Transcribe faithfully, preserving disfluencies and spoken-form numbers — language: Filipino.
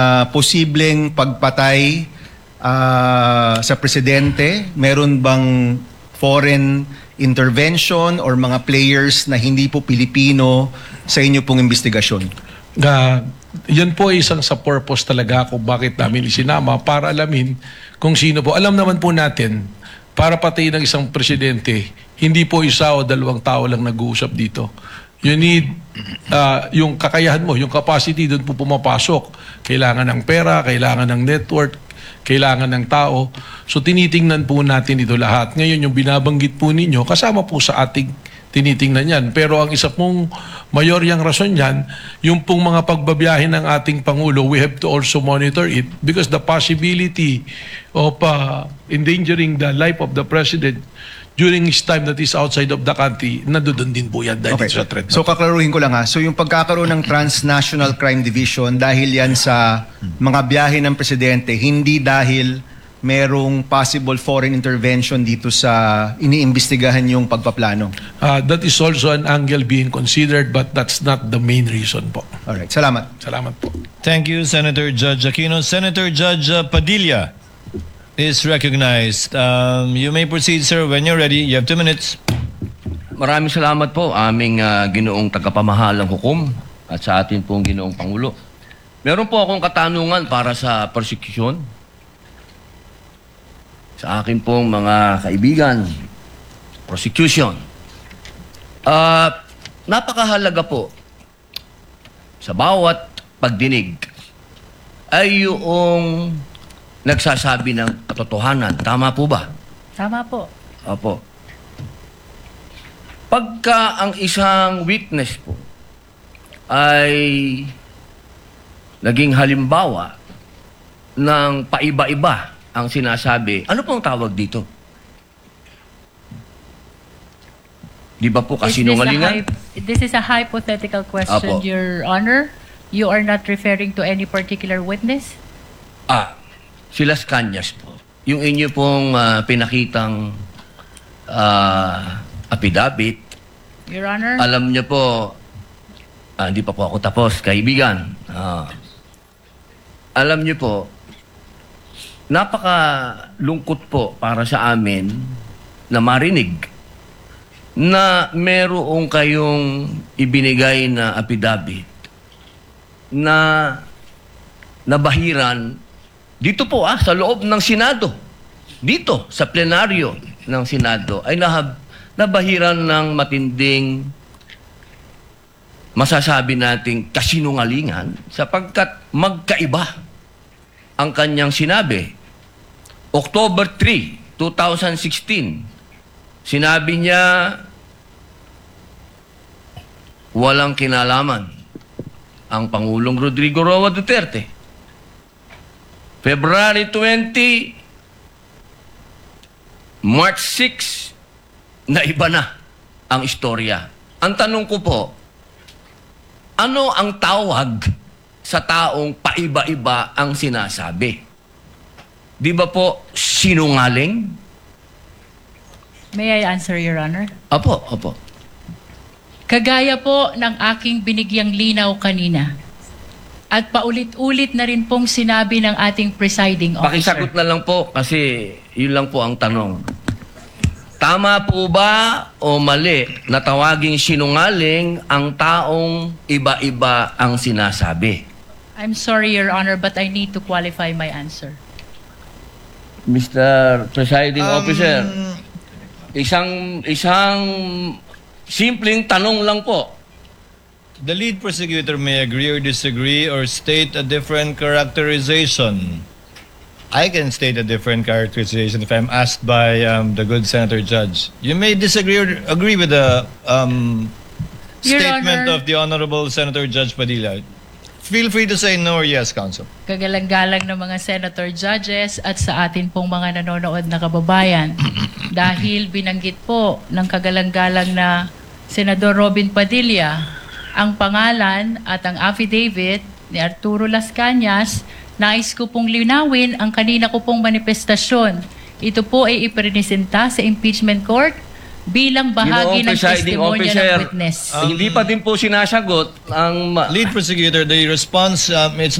uh, posibleng pagpatay uh, sa presidente? Meron bang foreign intervention or mga players na hindi po Pilipino sa inyo pong investigasyon? Na yan po ay isang sa purpose talaga kung bakit namin isinama para alamin kung sino po. Alam naman po natin, para patayin ng isang presidente, hindi po isa o dalawang tao lang nag-uusap dito. You need uh, yung kakayahan mo, yung capacity doon po pumapasok. Kailangan ng pera, kailangan ng network, kailangan ng tao. So tinitingnan po natin ito lahat. Ngayon yung binabanggit po ninyo, kasama po sa ating tinitingnan yan. Pero ang isa pong mayoryang rason yan, yung pong mga pagbabiyahe ng ating Pangulo, we have to also monitor it because the possibility of uh, endangering the life of the President during his time that is outside of the country, nandoon din po yan dahil Okay. sa threat. So kaklaruhin ko lang ha. So yung pagkakaroon ng Transnational Crime Division dahil yan sa mga biyahe ng presidente, hindi dahil merong possible foreign intervention dito sa iniimbestigahan yung pagpaplano. Uh, that is also an angle being considered but that's not the main reason po. Alright, salamat. Salamat po. Thank you, Senator Judge Aquino. Senator Judge uh, Padilla is recognized. Um, you may proceed, sir, when you're ready. You have two minutes. Maraming salamat po aming uh, ginoong tagapamahalang hukom at sa atin pong ginoong Pangulo. Meron po akong katanungan para sa persecution. Sa akin pong mga kaibigan, prosecution. Uh, napakahalaga po sa bawat pagdinig ay yung nagsasabi ng katotohanan. Tama po ba? Tama po. Opo. Pagka ang isang witness po ay naging halimbawa ng paiba-iba ang sinasabi, ano pong tawag dito? Di ba po kasinungalingan? Is this, a hy- this is a hypothetical question, Apo. Your Honor. You are not referring to any particular witness? Ah, si Las Cañas po. Yung inyo pong ah, pinakitang ah, affidavit, Your Honor? alam niyo po, ah, hindi pa po ako tapos, kaibigan. Ah, alam niyo po, napakalungkot po para sa amin na marinig na merong kayong ibinigay na affidavit na nabahiran dito po ah, sa loob ng Senado. Dito, sa plenaryo ng Senado ay nahab, nabahiran ng matinding masasabi nating kasinungalingan sapagkat magkaiba ang kanyang sinabi. October third, twenty sixteen, sinabi niya walang kinalaman ang Pangulong Rodrigo Roa Duterte. February twentieth, March sixth, na iba na ang istorya. Ang tanong ko po, ano ang tawag sa taong paiba-iba ang sinasabi? Di ba po sinungaling? May I answer, Your Honor? Opo, opo. Kagaya po ng aking binigyang linaw kanina at paulit-ulit na rin pong sinabi ng ating presiding officer. Pakisagot na lang po kasi yun lang po ang tanong. Tama po ba o mali na tawaging sinungaling ang taong iba-iba ang sinasabi? I'm sorry, Your Honor, but I need to qualify my answer. Mister Presiding Um, Officer, isang isang simpleng tanong lang po. The lead prosecutor may agree or disagree or state a different characterization. I can state a different characterization if I'm asked by um, the good Senator Judge. You may disagree or agree with the um, Your statement Honor. of the Honorable Senator Judge Padilla. Feel free to say no or yes, Counsel. Kagalang-galang ng mga senator judges at sa atin pong mga nanonood na kababayan. Dahil binanggit po ng kagalang-galang na Senador Robin Padilla ang pangalan at ang affidavit ni Arturo Las Cañas, nais ko pong linawin ang kanina ko pong manifestasyon. Ito po ay ipresenta sa impeachment court bilang bahagi Ginoong ng presiding testimonya officer, ng witness. hindi pa din po sinasagot ang ma- Lead prosecutor, the response, um, it's